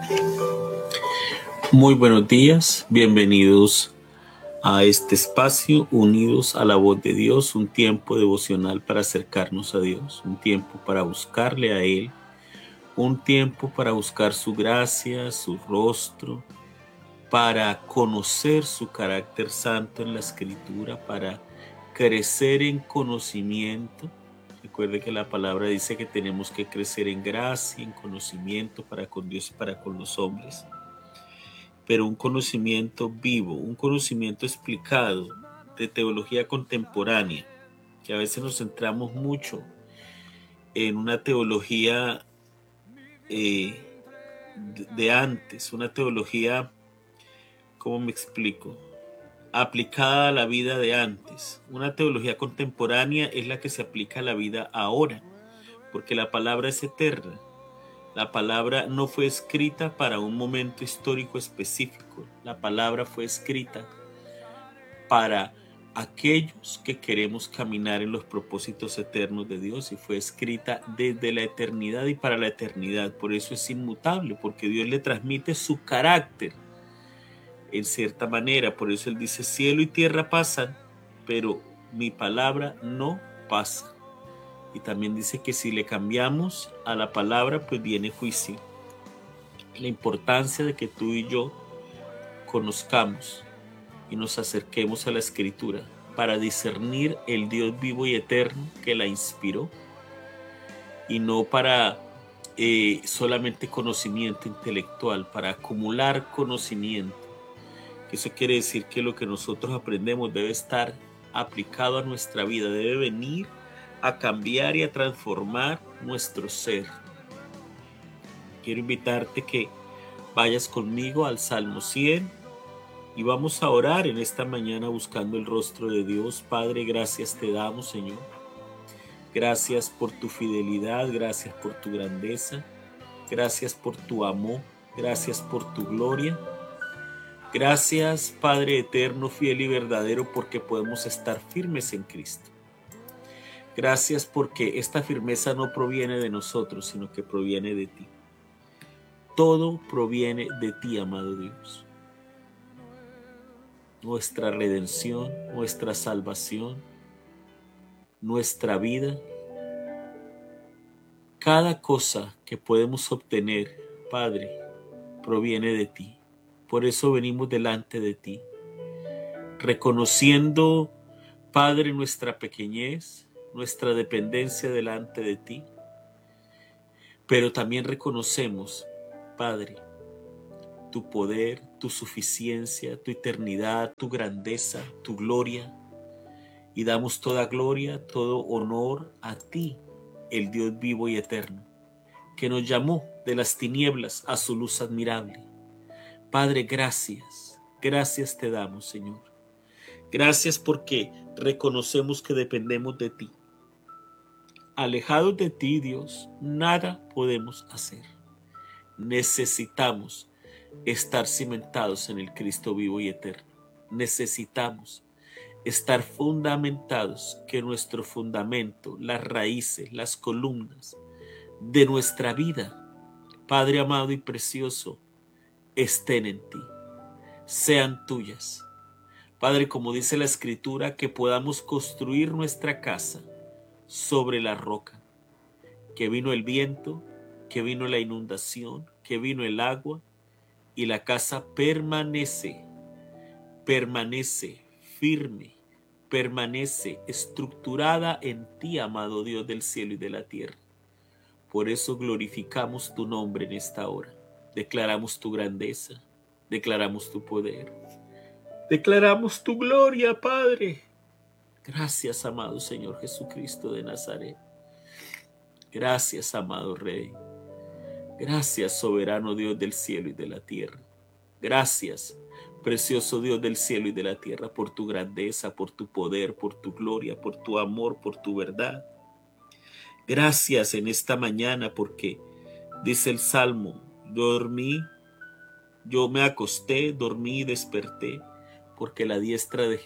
Muy buenos días, bienvenidos a este espacio, unidos a la voz de Dios, un tiempo devocional para acercarnos a Dios, un tiempo para buscarle a Él, un tiempo para buscar su gracia, su rostro, para conocer su carácter santo en la Escritura, para crecer en conocimiento. Recuerde que la palabra dice que tenemos que crecer en gracia, en conocimiento para con Dios y para con los hombres, pero un conocimiento vivo, un conocimiento explicado de teología contemporánea, que a veces nos centramos mucho en una teología de antes, una teología, ¿cómo me explico?, aplicada a la vida de antes. Una teología contemporánea es la que se aplica a la vida ahora, porque la palabra es eterna. La palabra no fue escrita para un momento histórico específico. La palabra fue escrita para aquellos que queremos caminar en los propósitos eternos de Dios, y fue escrita desde la eternidad y para la eternidad. Por eso es inmutable, porque Dios le transmite su carácter en cierta manera. Por eso Él dice: cielo y tierra pasan, pero mi palabra no pasa. Y también dice que si le cambiamos a la palabra, pues viene juicio. La importancia de que tú y yo conozcamos y nos acerquemos a la Escritura para discernir el Dios vivo y eterno que la inspiró, y no para solamente conocimiento intelectual, para acumular conocimiento. Eso quiere decir que lo que nosotros aprendemos debe estar aplicado a nuestra vida, debe venir a cambiar y a transformar nuestro ser. Quiero invitarte que vayas conmigo al Salmo 100 y vamos a orar en esta mañana buscando el rostro de Dios. Padre, gracias te damos, Señor. Gracias por tu fidelidad, gracias por tu grandeza, gracias por tu amor, gracias por tu gloria. Gracias, Padre eterno, fiel y verdadero, porque podemos estar firmes en Cristo. Gracias porque esta firmeza no proviene de nosotros, sino que proviene de ti. Todo proviene de ti, amado Dios. Nuestra redención, nuestra salvación, nuestra vida, cada cosa que podemos obtener, Padre, proviene de ti. Por eso venimos delante de ti, reconociendo, Padre, nuestra pequeñez, nuestra dependencia delante de ti, pero también reconocemos, Padre, tu poder, tu suficiencia, tu eternidad, tu grandeza, tu gloria, y damos toda gloria, todo honor a ti, el Dios vivo y eterno, que nos llamó de las tinieblas a su luz admirable. Padre, gracias, gracias te damos, Señor. Gracias porque reconocemos que dependemos de ti. Alejados de ti, Dios, nada podemos hacer. Necesitamos estar cimentados en el Cristo vivo y eterno. Necesitamos estar fundamentados, que nuestro fundamento, las raíces, las columnas de nuestra vida, Padre amado y precioso, estén en ti, sean tuyas. Padre, como dice la Escritura, que podamos construir nuestra casa sobre la roca, que vino el viento, que vino la inundación, que vino el agua, y la casa permanece firme, permanece estructurada en ti, amado Dios del cielo y de la tierra. Por eso glorificamos tu nombre en esta hora. Declaramos tu grandeza, declaramos tu poder, declaramos tu gloria, Padre. Gracias, amado Señor Jesucristo de Nazaret. Gracias, amado Rey. Gracias, soberano Dios del cielo y de la tierra. Gracias, precioso Dios del cielo y de la tierra, por tu grandeza, por tu poder, por tu gloria, por tu amor, por tu verdad. Gracias en esta mañana porque dice el Salmo: yo me acosté, dormí y desperté, porque la diestra de